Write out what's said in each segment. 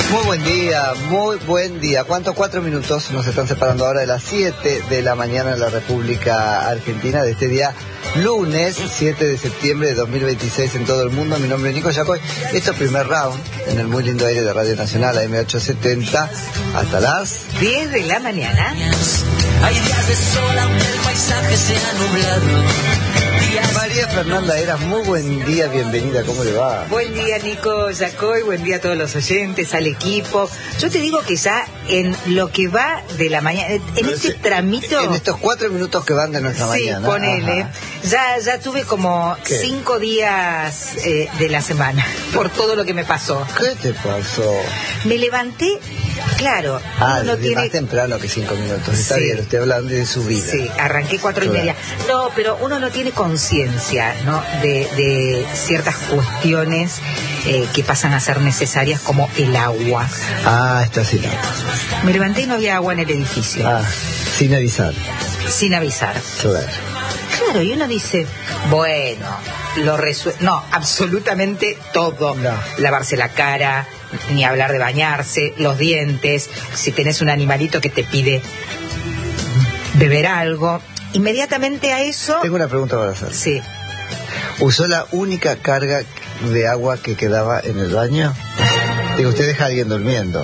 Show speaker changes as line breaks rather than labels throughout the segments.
Muy buen día. ¿Cuántos? 4 minutos nos están separando ahora de las 7 de la mañana en la República Argentina de este día lunes 7 de septiembre de 2026 en todo el mundo. Mi nombre es Nico Yacoy. Esto es Primer Round en el muy lindo aire de Radio Nacional AM870 hasta las
10 de la mañana.
Hay días de sol aunque el paisaje sea nublado.
María Fernanda Eras, muy buen día, bienvenida, ¿cómo le va?
Buen día, Nico Yacoy, buen día a todos los oyentes, al equipo. Yo te digo que ya en lo que va de la mañana, en este tramito...
En estos 4 minutos que van de nuestra mañana.
Sí, ponele. Ya tuve como 5 días de la semana, por todo lo que me pasó.
¿Qué te pasó?
Me levanté, claro.
No tiene... más temprano que 5 minutos, está bien, estoy hablando de su vida.
Sí, arranqué 4:30. No, pero uno no tiene conciencia, ¿no? de ciertas cuestiones que pasan a ser necesarias, como el agua.
Está sin agua.
Me levanté y no había agua en el edificio.
Sin avisar.
Sin avisar. Claro, y uno dice, bueno, no, absolutamente todo.
No.
Lavarse la cara, ni hablar de bañarse, los dientes, si tenés un animalito que te pide beber algo. Inmediatamente a eso...
Tengo una pregunta para hacer.
Sí.
¿Usó la única carga de agua que quedaba en el baño? Digo, usted deja a alguien durmiendo.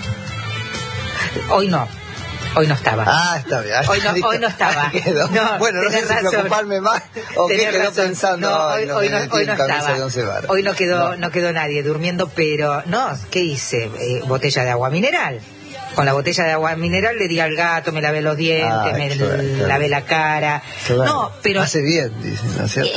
Hoy no estaba.
Está bien.
Hoy no estaba.
No, bueno, no sé si preocuparme más o qué quedó pensando.
Hoy no estaba. Hoy no quedó nadie durmiendo, pero no, ¿qué hice? Botella de agua mineral. Con la botella de agua mineral le di al gato, me lavé los dientes, lavé la cara. No, pero
hace bien, dicen, ¿no es cierto?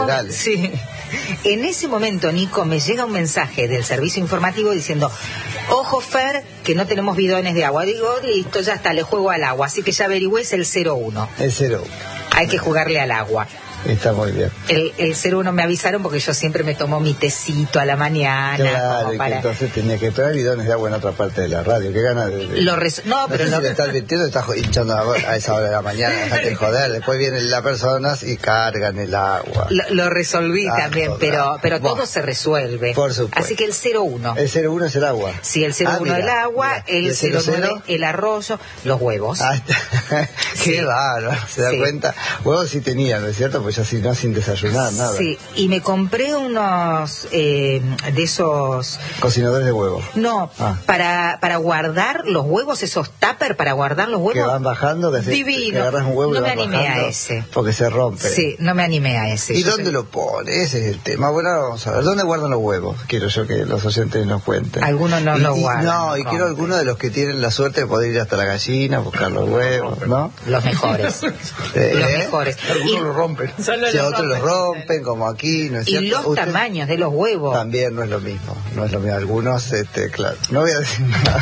En ese momento, Nico, me llega un mensaje del servicio informativo diciendo: ojo, Fer, que no tenemos bidones de agua. Digo, listo, ya está, le juego al agua. Así que ya averigüé, es el 01.
El 01.
Hay que jugarle al agua.
Está muy bien.
El 01 me avisaron porque yo siempre me tomo mi tecito a la mañana.
Claro, y que entonces tenía que esperar bidones de agua en otra parte de la radio. Qué ganas de...
No, pero
no. Si le está advirtiendo, está hinchando a esa hora de la mañana. Déjate de joder. Después vienen las personas y cargan el agua.
Lo resolví también, pero todo se resuelve.
Por supuesto.
Así que el 01.
El 01 es el agua.
Sí, el 01 el agua, el 09 el arroyo, los huevos.
Qué bárbaro, ¿se da cuenta? Huevos sí tenía, ¿no es cierto? Pues ya sin desayunar, nada.
Sí, y me compré unos de esos...
Cocinadores de huevos.
No, para guardar los huevos, esos tupper para guardar los huevos.
Que van bajando,
divino.
Que agarras un huevo
no
y
me
van
animé
bajando,
a ese.
Porque se rompe.
Sí, no me animé a ese.
¿Y dónde lo pone? Ese es el tema. Bueno, vamos a ver, ¿dónde guardan los huevos? Quiero yo que los oyentes nos cuenten.
Algunos no los guardan.
Y quiero algunos de los que tienen la suerte de poder ir hasta la gallina, buscar los huevos, ¿no?
Los mejores. Los mejores.
Algunos los rompen. Otros los rompen, como aquí, ¿no es cierto?
Y los tamaños de los huevos.
También no es lo mismo. Algunos, claro. No voy a decir nada.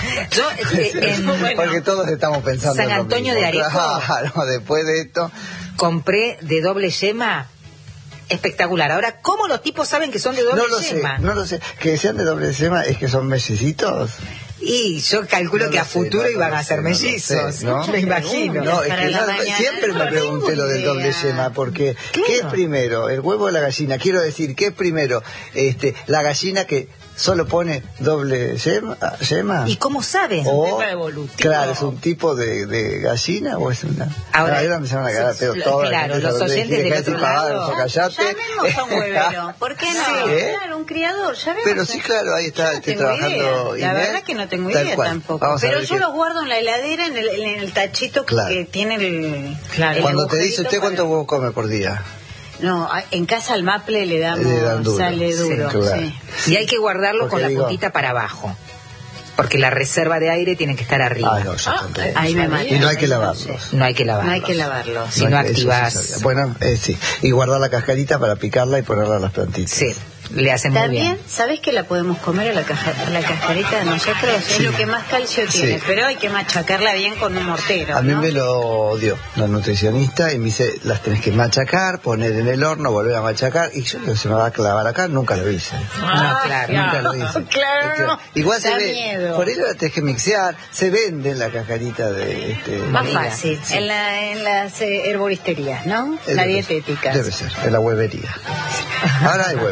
Porque todos estamos pensando
San Antonio
en lo mismo.
de Arejo.
Claro, después de esto...
Compré de doble yema. Espectacular. Ahora, ¿cómo los tipos saben que son de doble yema?
No lo sé. Que sean de doble yema es que son mellicitos.
Y yo calculo que a futuro iban a ser mellizos,
¿no?
Me imagino.
No, es que siempre me pregunté lo del doble yema, porque ¿qué es primero? ¿El huevo o la gallina? Quiero decir, ¿qué es primero? La gallina que solo pone doble yema.
¿Y cómo saben?
Claro, ¿es un tipo de gallina o es una...?
Ahora
me se van a quedar a pedo todos.
Claro, los oyentes del otro lado.
Llamemos a un huevero. ¿Por qué no? Claro, un criador, llamemos.
Pero sí, claro, ahí está trabajando.
La verdad que no tengo idea tampoco. Pero yo los guardo en la heladera, en el tachito que tiene el...
Claro. Cuando te dice usted cuántos huevos come por día.
No, en casa al maple le damos, sale duro.
Sí, claro.
Sí. Y hay que guardarlo con la puntita para abajo. Porque la reserva de aire tiene que estar arriba.
Ahí me maté.
Y no hay que lavarlos.
No hay que lavarlos. Si no activas...
Bueno, sí. Y guardar la cascarita para picarla y ponerla a las plantitas.
Sí. Le hace muy bien.
También, ¿sabés que la podemos comer a la cascarita de nosotros? Es lo que más calcio tiene, pero hay que machacarla bien con un mortero.
A mí me lo dio la nutricionista y me dice, las tenés que machacar, poner en el horno, volver a machacar, y yo se me va a clavar acá, nunca lo hice. Nunca lo hice.
Claro.
Igual se ve, por eso la tenés que mixear, se vende en la cascarita de...
Más fácil, en las herboristerías, ¿no? La dietética.
Debe ser, en la huevería. Ahora hay hueverías.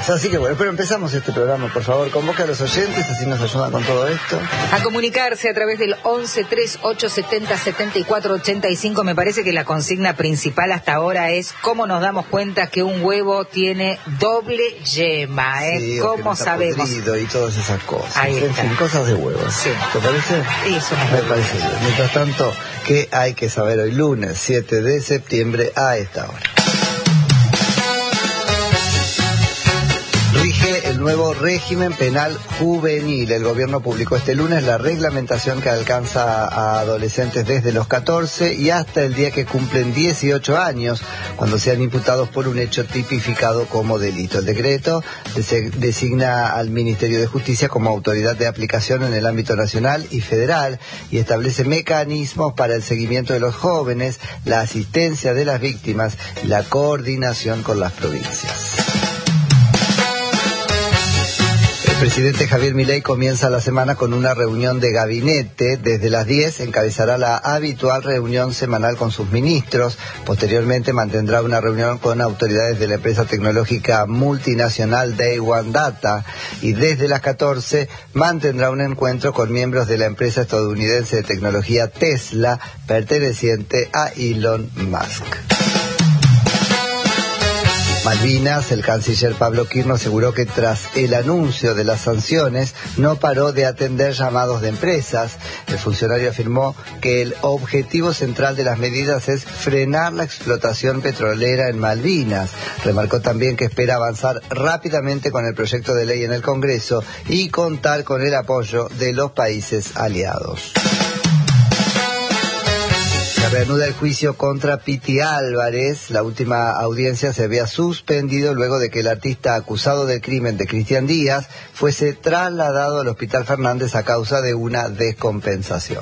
Así que bueno, pero empezamos este programa, por favor, convoca a los oyentes, así nos ayudan con todo esto.
A comunicarse a través del 11 38 70 74 85. Me parece que la consigna principal hasta ahora es cómo nos damos cuenta que un huevo tiene doble yema,
sí,
¿cómo sabemos?
Y todas esas cosas.
Ahí
en fin, cosas de huevos.
Sí.
¿Te parece?
Sí, eso
me parece bien. Mientras tanto, ¿qué hay que saber hoy lunes 7 de septiembre a esta hora? Rige el nuevo régimen penal juvenil. El gobierno publicó este lunes la reglamentación que alcanza a adolescentes desde los 14 y hasta el día que cumplen 18 años, cuando sean imputados por un hecho tipificado como delito. El decreto designa al Ministerio de Justicia como autoridad de aplicación en el ámbito nacional y federal y establece mecanismos para el seguimiento de los jóvenes, la asistencia de las víctimas y la coordinación con las provincias. El presidente Javier Milei comienza la semana con una reunión de gabinete. Desde las 10 encabezará la habitual reunión semanal con sus ministros. Posteriormente mantendrá una reunión con autoridades de la empresa tecnológica multinacional Day One Data. Y desde las 14 mantendrá un encuentro con miembros de la empresa estadounidense de tecnología Tesla, perteneciente a Elon Musk. Malvinas, el canciller Pablo Quirno aseguró que tras el anuncio de las sanciones no paró de atender llamados de empresas. El funcionario afirmó que el objetivo central de las medidas es frenar la explotación petrolera en Malvinas. Remarcó también que espera avanzar rápidamente con el proyecto de ley en el Congreso y contar con el apoyo de los países aliados. Se reanuda el juicio contra Piti Álvarez. La última audiencia se había suspendido luego de que el artista acusado del crimen de Cristian Díaz fuese trasladado al Hospital Fernández a causa de una descompensación.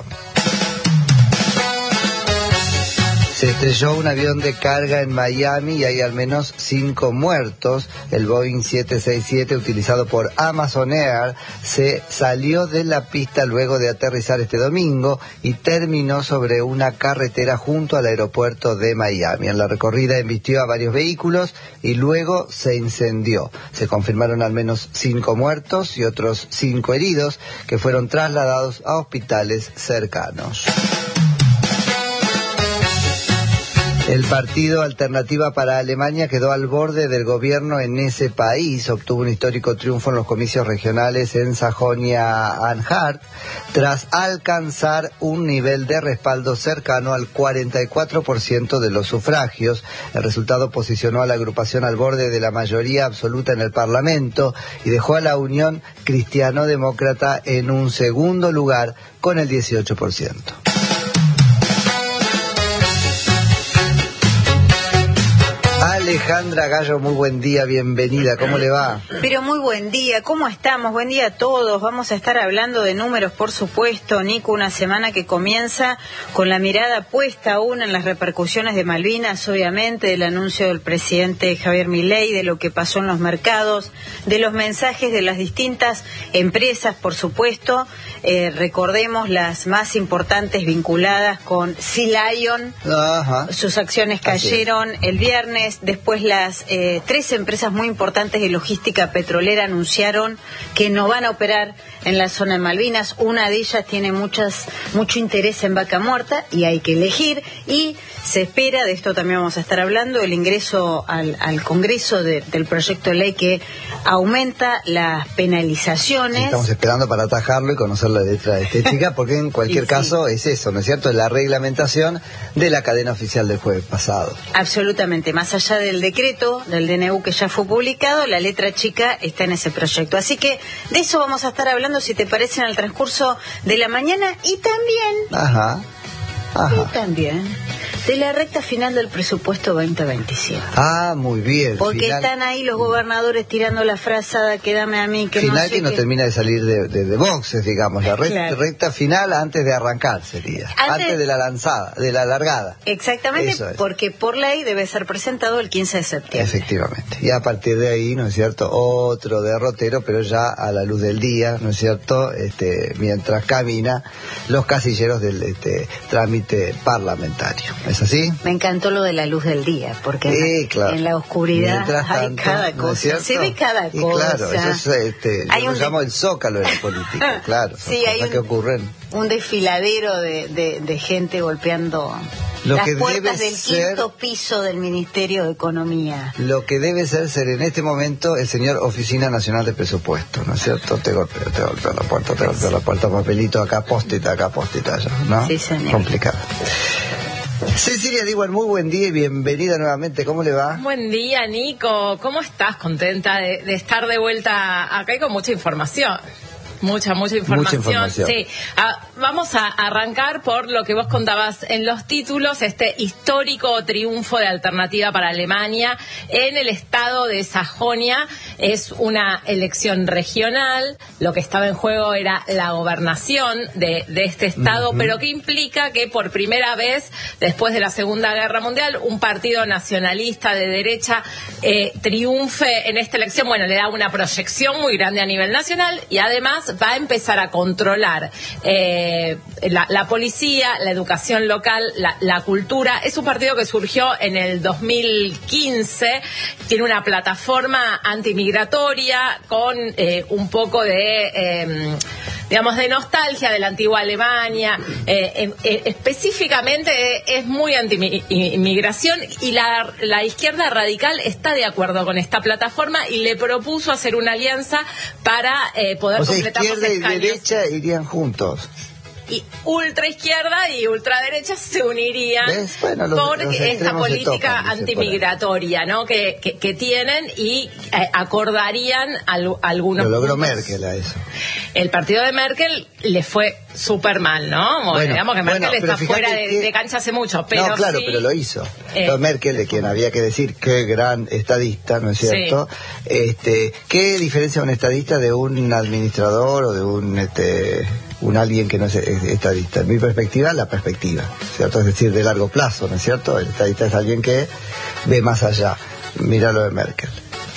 Se estrelló un avión de carga en Miami y hay al menos 5 muertos. El Boeing 767 utilizado por Amazon Air se salió de la pista luego de aterrizar este domingo y terminó sobre una carretera junto al aeropuerto de Miami. En la recorrida embistió a varios vehículos y luego se incendió. Se confirmaron al menos 5 muertos y otros 5 heridos que fueron trasladados a hospitales cercanos. El partido Alternativa para Alemania quedó al borde del gobierno en ese país. Obtuvo un histórico triunfo en los comicios regionales en Sajonia-Anhalt tras alcanzar un nivel de respaldo cercano al 44% de los sufragios. El resultado posicionó a la agrupación al borde de la mayoría absoluta en el Parlamento y dejó a la Unión Cristiano-Demócrata en un segundo lugar con el 18%. Alejandra Gallo, muy buen día, bienvenida, ¿cómo le va?
Pero muy buen día, ¿cómo estamos? Buen día a todos, vamos a estar hablando de números, por supuesto, Nico, una semana que comienza con la mirada puesta aún en las repercusiones de Malvinas, obviamente, del anuncio del presidente Javier Milei, de lo que pasó en los mercados, de los mensajes de las distintas empresas, por supuesto, recordemos las más importantes vinculadas con Sea Lion. Ajá. Sus acciones cayeron el viernes. Después las 3 empresas muy importantes de logística petrolera anunciaron que no van a operar en la zona de Malvinas. Una de ellas tiene mucho interés en Vaca Muerta y hay que elegir. Y se espera, de esto también vamos a estar hablando, el ingreso al Congreso del proyecto de ley que aumenta las penalizaciones.
Estamos esperando para atajarlo y conocer la letra estética, porque en cualquier caso es eso, ¿no es cierto? Es la reglamentación de la cadena oficial del jueves pasado.
Absolutamente, más allá del decreto del DNU que ya fue publicado, la letra chica está en ese proyecto. Así que de eso vamos a estar hablando, si te parece, en el transcurso de la mañana y también... Y también de la recta final del presupuesto 2027.
Ah, muy bien.
Porque final... están ahí los gobernadores tirando la frazada que dame a mí, que
final
no sé
que no termina de salir de boxes, digamos. La recta final antes de arrancar sería. Antes de la lanzada, de la largada.
Exactamente, porque por ley debe ser presentado el 15 de septiembre.
Efectivamente. Y a partir de ahí, ¿no es cierto? Otro derrotero, pero ya a la luz del día, ¿no es cierto? Mientras camina los casilleros del trámite parlamentario. ¿Es así?
Me encantó lo de la luz del día, porque
claro.
en la oscuridad hay
tanto,
cada cosa,
¿no
se ve cada cosa.
Claro, eso es, yo lo llamo el zócalo de la política, claro.
Sí, hay
cosas que ocurren.
Un desfiladero de gente golpeando las puertas del quinto piso del Ministerio de Economía.
Lo que debe ser en este momento el señor Oficina Nacional de Presupuesto, ¿no es cierto? Te golpea la puerta, papelito, acá postita allá, ¿no?
Sí, señor.
Complicado. Cecilia Diwan, muy buen día y bienvenida nuevamente. ¿Cómo le va?
Buen día, Nico. ¿Cómo estás? Contenta de estar de vuelta acá y con mucha información. Mucha información. Sí. Vamos a arrancar por lo que vos contabas en los títulos, este histórico triunfo de Alternativa para Alemania en el estado de Sajonia. Es una elección regional, lo que estaba en juego era la gobernación de este estado, pero que implica que por primera vez, después de la Segunda Guerra Mundial, un partido nacionalista de derecha triunfe en esta elección. Bueno, le da una proyección muy grande a nivel nacional y además va a empezar a controlar la policía, la educación local, la cultura. Es un partido que surgió en el 2015, tiene una plataforma antimigratoria con un poco de de nostalgia de la antigua Alemania. Específicamente es muy anti-inmigración y la izquierda radical está de acuerdo con esta plataforma y le propuso hacer una alianza para poder completar los escaños.
Izquierda y derecha irían juntos.
Y ultraizquierda y ultraderecha se unirían por esta política antimigratoria, ¿no? que tienen y acordarían algunos.
Lo logró Merkel a eso.
El partido de Merkel le fue súper mal, ¿no? Digamos que Merkel está fuera de cancha hace mucho, pero
no, claro,
sí,
pero lo hizo. Merkel, de quien había que decir qué gran estadista, ¿no es cierto? Sí. ¿Qué diferencia un estadista de un administrador o de un alguien que no es estadista? En mi perspectiva, la perspectiva, ¿cierto? Es decir, de largo plazo, ¿no es cierto? El estadista es alguien que ve más allá. Mira lo de Merkel.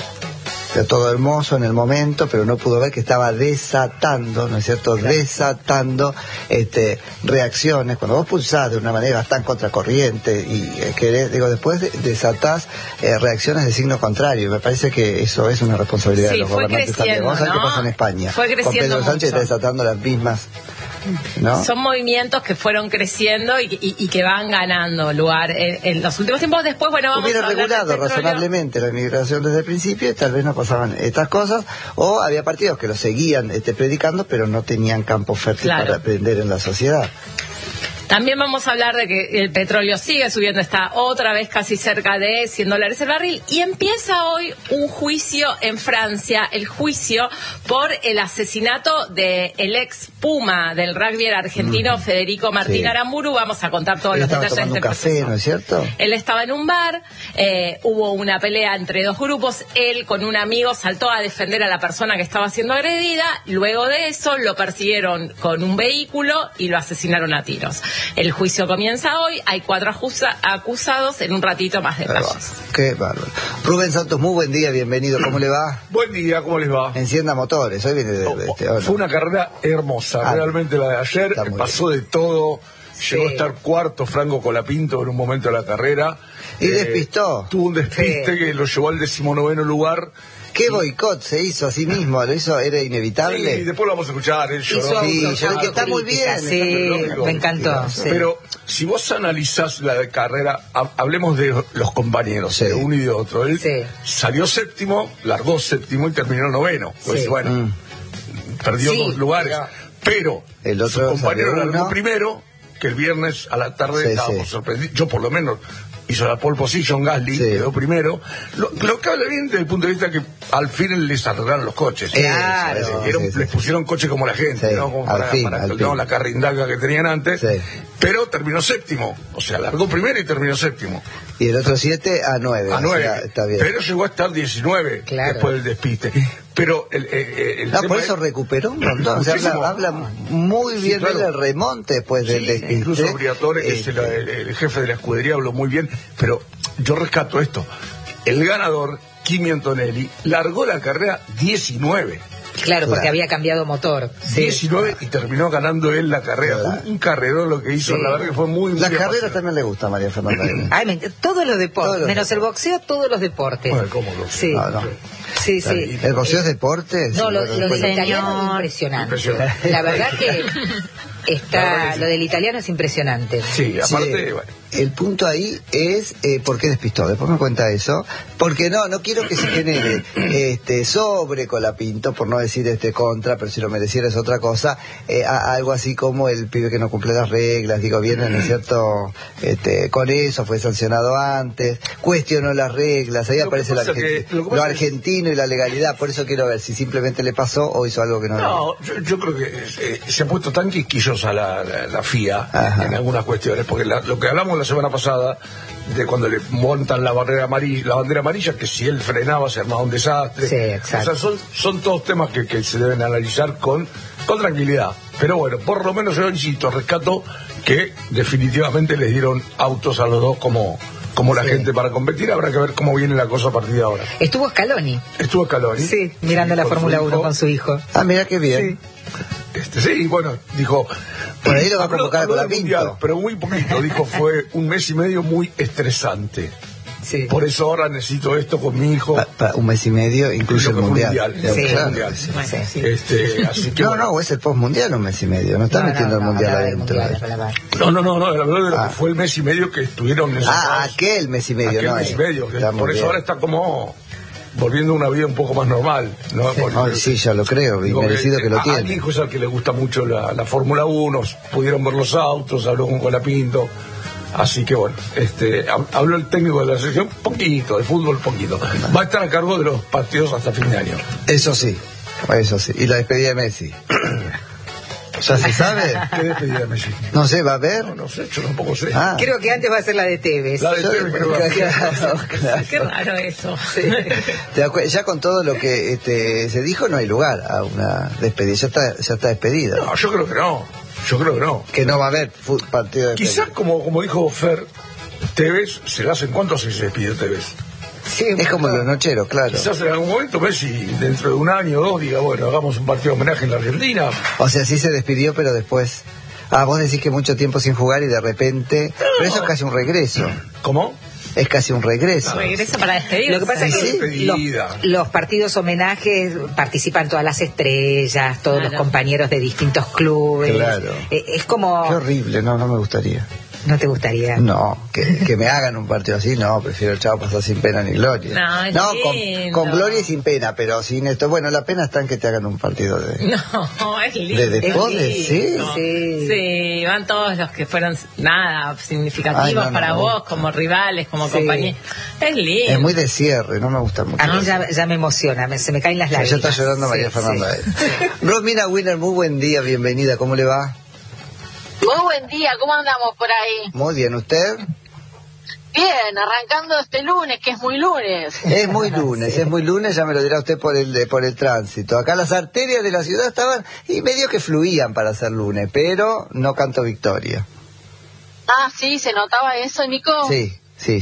Era todo hermoso en el momento, pero no pudo ver que estaba desatando, ¿no es cierto? Claro. Desatando reacciones. Cuando vos pulsás de una manera tan contracorriente y después desatás reacciones de signo contrario. Me parece que eso es una responsabilidad de los gobernantes también. Vamos a ver qué pasa en España.
Con
Pedro Sánchez está desatando las mismas, ¿no?
Son movimientos que fueron creciendo y que van ganando lugar en los últimos tiempos. Después, vamos
hubiera
a hablar
regulado razonablemente la inmigración desde el principio y tal vez no pasaban estas cosas, o había partidos que lo seguían predicando, pero no tenían campo fértil para aprender en la sociedad.
También vamos a hablar de que el petróleo sigue subiendo, está otra vez casi cerca de $100 el barril, y empieza hoy un juicio en Francia, el juicio por el asesinato del ex Puma del rugby argentino Federico Martín Aramburu. Vamos a contar todos los detalles de este
proceso. ¿No es cierto?
Él estaba en un bar, hubo una pelea entre dos grupos, él con un amigo saltó a defender a la persona que estaba siendo agredida, luego de eso lo persiguieron con un vehículo y lo asesinaron a tiros. El juicio comienza hoy, hay 4 acusados, en un ratito más detalles.
Qué bárbaro. Rubén Santos, muy buen día, bienvenido, ¿cómo le va?
Buen día, ¿cómo les va?
Encienda motores, hoy viene
Fue una carrera hermosa, realmente la de ayer, pasó de todo, llegó a estar cuarto Franco Colapinto en un momento de la carrera.
Y despistó.
Tuvo un despiste que lo llevó al 19º lugar.
¿Qué boicot se hizo a sí mismo? ¿Lo hizo? ¿Era inevitable?
Sí, después lo vamos a escuchar. Él lloró.
Sí, que está muy bien.
Sí, me encantó. Sí.
Pero si vos analizás la carrera, hablemos de los compañeros, de uno y de otro. Él salió séptimo, largó séptimo y terminó 9º. Pues perdió 2 lugares. Pero
el otro
su compañero largó primero, que el viernes a la tarde estábamos sorprendidos. Yo por lo menos hizo la pole position, Gasly quedó primero, lo que habla bien desde el punto de vista que al fin les arreglaron los coches.
Claro.
Les pusieron coches como la gente, ¿no? Como para la carrindaca que tenían antes, pero terminó séptimo, o sea, largó primero y terminó séptimo.
Y el otro 7 a 9.
A 9,
está bien.
Pero llegó a estar 19 después del despiste. Pero el
por eso recuperó un montón. O sea, habla muy bien del remonte después del despiste.
Incluso Briatore, que es el jefe de la escudería, habló muy bien. Pero yo rescato esto. El ganador, Kimi Antonelli, largó la carrera 19.
Claro, porque había cambiado motor.
19 y terminó ganando él la carrera. Un carrerón lo que hizo, la verdad que fue muy...
La carrera también le gusta a María Fernanda.
Todos los deportes, menos el boxeo, todos los deportes.
Bueno, ¿cómo lo sé?
No.
Sí.
¿El boxeo es deporte?
No, lo del italiano es impresionante. La verdad que lo del italiano es impresionante.
Sí, aparte... Bueno.
El punto ahí es ¿por qué despistó? Después me cuenta eso. Porque no quiero que se genere sobre Colapinto, por no decir contra, pero si lo mereciera es otra cosa, algo así como el pibe que no cumple las reglas, viene, ¿no es cierto? Con eso fue sancionado antes, cuestionó las reglas, ahí aparece lo argentino y la legalidad, por eso quiero ver si simplemente le pasó o hizo algo que no...
No, yo creo que se ha puesto tan quisquillosa la FIA en algunas cuestiones, porque lo que hablamos la semana pasada de cuando le montan la bandera amarilla, que si él frenaba se armaba un desastre.
Sí, exacto.
O sea, son todos temas que se deben analizar con tranquilidad. Pero bueno, por lo menos yo insisto, rescato que definitivamente les dieron autos a los dos como la gente para competir. Habrá que ver cómo viene la cosa a partir de ahora.
Estuvo Scaloni.
Sí,
mirando la Fórmula 1 con su hijo.
Mira qué bien.
Sí, bueno, dijo...
Por ahí lo va a convocar con la Pinto.
Pero muy poquito, dijo, fue un mes y medio muy estresante.
Sí.
Por eso ahora necesito esto con mi hijo.
Para un mes y medio incluye el mundial.
Sí.
Así que
no, es el postmundial un mes y medio. No está metiendo el mundial adentro.
No, la verdad que fue el mes y medio que estuvieron necesitados.
Aquel mes y medio.
Mes y medio. Por eso ahora está como volviendo a una vida un poco más normal, ¿no?
Sí, ya lo creo, y merecido que lo tiene.
A mi hijo es al que le gusta mucho la Fórmula 1, pudieron ver los autos, habló con Colapinto, así que bueno, habló el técnico de la selección, poquito, de fútbol poquito. Va a estar a cargo de los partidos hasta fin de año.
Eso sí, y la despedida de Messi. ¿Ya se sabe?
¿Qué despedida de Messi?
No sé, ¿va a haber?
No sé, yo tampoco sé.
Creo que antes va a ser la de Tevez.
La de Tevez creo que
claro. Qué raro eso. Sí.
Ya con todo lo que se dijo no hay lugar a una despedida, ya está despedida.
No, yo creo que no.
Que no va a haber partido de
quizás como dijo Fer, Tevez, ¿en cuánto se despidió Tevez?
Sí, es como los nocheros, claro.
Quizás en algún momento Messi, dentro de un año o dos, diga, bueno, hagamos un partido de homenaje en la Argentina.
O sea, sí se despidió, pero después... vos decís que mucho tiempo sin jugar y de repente... No. Pero eso es casi un regreso.
¿Cómo?
Es casi un regreso.
Regreso para despedirse.
Lo que pasa es que los partidos homenajes participan todas las estrellas, todos los compañeros de distintos clubes.
Claro.
Es como...
Qué horrible, no me gustaría.
¿No te gustaría?
No, que me hagan un partido así, no, prefiero el chavo pasar sin pena ni gloria.
No,
con gloria y sin pena, pero sin esto. Bueno, la pena está en que te hagan un partido de...
No, es lindo.
¿De deportes?
Sí, van todos los que fueron significativos para vos, como rivales, como compañeros. Es lindo.
Es muy de cierre, no me gusta mucho.
A mí ya me emociona, se me caen las lágrimas.
Ya está llorando María Fernanda. Romina Winner, muy buen día, bienvenida, ¿cómo le va?
Muy buen día, ¿cómo andamos por ahí?
Muy bien, ¿usted?
Bien, arrancando este lunes, que es muy lunes.
Es muy lunes, ya me lo dirá usted por el tránsito. Acá las arterias de la ciudad estaban y medio que fluían para ser lunes, pero no canto victoria.
Sí, ¿se notaba eso, Nico?
Sí.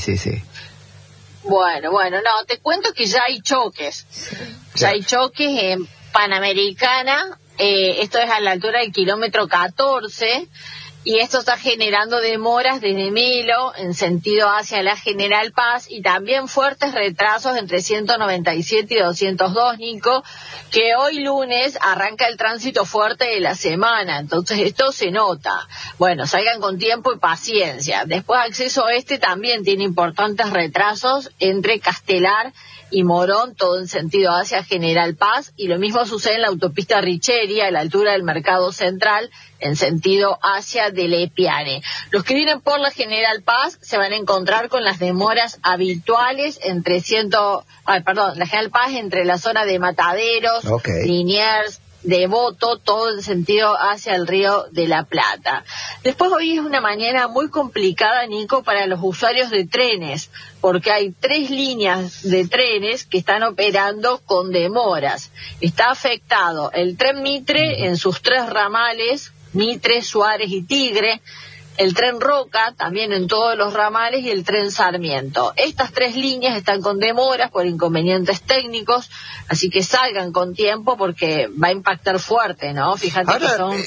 Bueno, no, te cuento que ya hay choques. Ya hay choques en Panamericana. Esto es a la altura del kilómetro 14 y esto está generando demoras desde Melo en sentido hacia la General Paz y también fuertes retrasos entre 197 y 202, Nico, que hoy lunes arranca el tránsito fuerte de la semana, entonces esto se nota. Bueno, salgan con tiempo y paciencia. Después acceso oeste también tiene importantes retrasos entre Castelar y Morón, todo en sentido hacia General Paz, y lo mismo sucede en la autopista Richeria, a la altura del Mercado Central, en sentido hacia Delepiane. Los que vienen por la General Paz se van a encontrar con las demoras habituales entre la General Paz entre la zona de Mataderos, Liniers, Devoto, todo en sentido hacia el Río de la Plata. Después hoy es una mañana muy complicada, Nico, para los usuarios de trenes, porque hay 3 líneas de trenes que están operando con demoras. Está afectado el tren Mitre en sus 3 ramales, Mitre, Suárez y Tigre, el tren Roca también en todos los ramales y el tren Sarmiento. Estas 3 líneas están con demoras por inconvenientes técnicos, así que salgan con tiempo porque va a impactar fuerte, ¿no? Fíjate que son